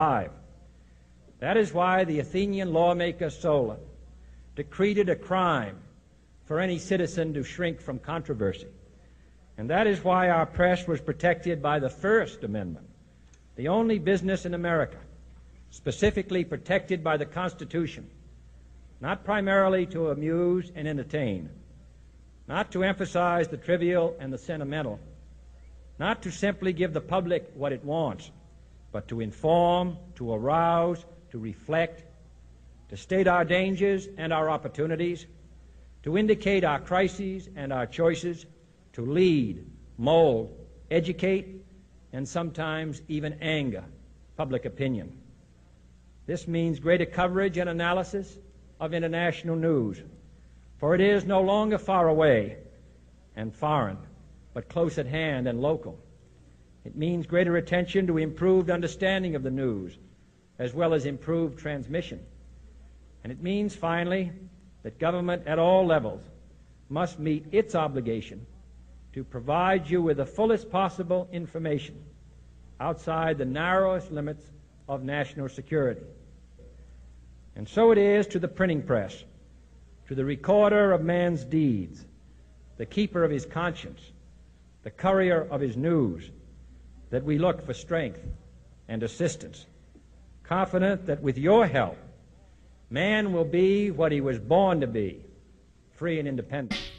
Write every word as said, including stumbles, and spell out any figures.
Five. That is why the Athenian lawmaker Solon decreed it a crime for any citizen to shrink from controversy. And that is why our press was protected by the First Amendment, the only business in America specifically protected by the Constitution, not primarily to amuse and entertain, not to emphasize the trivial and the sentimental, not to simply give the public what it wants, but to inform, to arouse, to reflect, to state our dangers and our opportunities, to indicate our crises and our choices, to lead, mold, educate, and sometimes even anger public opinion. This means greater coverage and analysis of international news, for it is no longer far away and foreign, but close at hand and local. It means greater attention to improved understanding of the news, as well as improved transmission. And it means, finally, that government at all levels must meet its obligation to provide you with the fullest possible information outside the narrowest limits of national security. And so it is to the printing press, to the recorder of man's deeds, the keeper of his conscience, the courier of his news, that we look for strength and assistance, confident that with your help, man will be what he was born to be, free and independent.